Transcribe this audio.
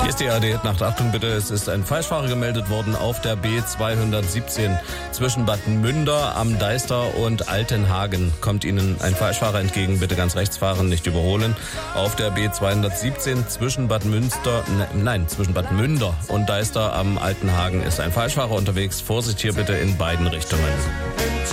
Hier ist die ARD-Nacht. Achtung bitte, es ist ein Falschfahrer gemeldet worden auf der B217 zwischen Bad Münder am Deister und Altenhagen. Kommt Ihnen ein Falschfahrer entgegen, bitte ganz rechts fahren, nicht überholen. Auf der B217 zwischen Bad Münder und Deister am Altenhagen ist ein Falschfahrer unterwegs. Vorsicht hier bitte in beiden Richtungen.